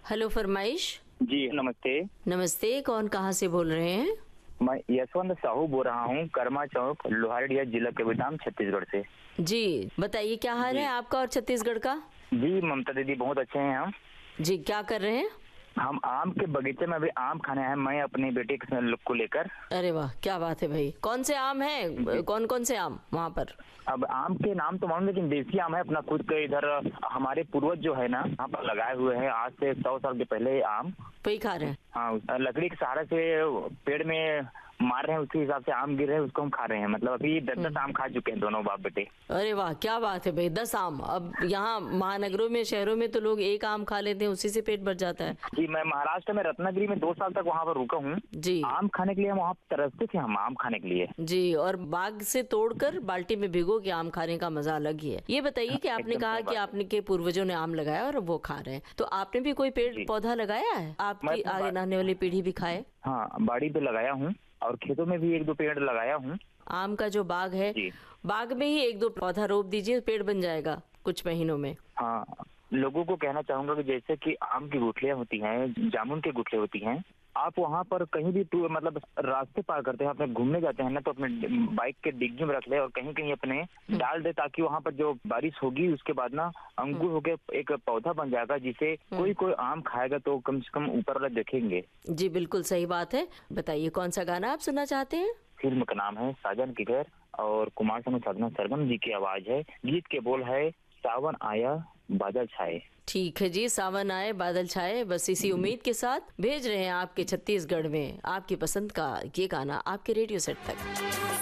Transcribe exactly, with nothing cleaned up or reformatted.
Hello फरमाइश। जी नमस्ते। नमस्ते, कौन कहाँ से बोल रहे हैं? मैं यशवंत साहू बोल रहा हूँ, कर्मा चौक, लोहारडिया जिला कबीरधाम, छत्तीसगढ़ से। जी बताइए, क्या हाल है आपका और छत्तीसगढ़ का? जी ममता दीदी, बहुत अच्छे हैं हम। जी क्या कर रहे हैं? हम आम के बगीचे में अभी आम खाने आए हैं, मैं अपनी बेटी को लेकर। अरे वाह, क्या बात है भाई। कौन से आम हैं? कौन कौन से आम वहाँ पर? अब आम के नाम तो मालूम, लेकिन देसी आम है अपना खुद के। इधर हमारे पूर्वज जो है ना, यहाँ पर लगाए हुए हैं आज से सौ साल के पहले आम। वही खा रहे हैं? हाँ, लकड़ी के सहारे से पेड़ में मार रहे हैं, उसके हिसाब से आम गिर रहे हैं, उसको हम खा रहे हैं। मतलब अभी दस दस आम खा चुके हैं दोनों बाप बेटे। अरे वाह, क्या बात है भाई, दस आम। अब यहाँ महानगरों में, शहरों में तो लोग एक आम खा लेते हैं, उसी से पेट भर जाता है। जी, मैं महाराष्ट्र में रत्नागिरी में दो साल तक वहाँ पर रुका हूँ। जी, आम खाने के लिए हम वहाँ तरसते थे, हम आम खाने के लिए। जी, और बाग से तोड़कर बाल्टी में भिगो के आम खाने का मजा अलग ही है। ये बताइए कि आपने कहा कि आपने के पूर्वजों ने आम लगाया और वो खा रहे हैं, तो आपने भी कोई पेड़ पौधा लगाया है? आपकी आगे आने वाली पीढ़ी भी खाए। हाँ, बाड़ी पे लगाया हूँ और खेतों में भी एक दो पेड़ लगाया हूँ। आम का जो बाग है, बाग में ही एक दो पौधा रोप दीजिए, पेड़ बन जाएगा कुछ महीनों में। हाँ, लोगों को कहना चाहूंगा कि जैसे कि आम की गुठलियां होती हैं, जामुन के गुठले होती हैं, आप वहाँ पर कहीं भी टू मतलब रास्ते पार करते हैं, अपने घूमने जाते हैं ना, तो अपने बाइक के डिग्गी में रख ले और कहीं कहीं अपने डाल दे, ताकि वहाँ पर जो बारिश होगी उसके बाद ना अंकुर होके एक पौधा बन जाएगा, जिसे कोई कोई आम खाएगा तो कम से कम ऊपर वाला देखेंगे। जी बिल्कुल सही बात है। बताइए, कौन सा गाना आप सुनना चाहते हैं? फिल्म का नाम है साजन की घर और कुमार सानू साधना सरगम जी की आवाज है। गीत के बोल है सावन आया बादल छाए। ठीक है जी, सावन आए बादल छाए। बस इसी उम्मीद के साथ भेज रहे हैं आपके छत्तीसगढ़ में आपकी पसंद का ये गाना आपके रेडियो सेट तक।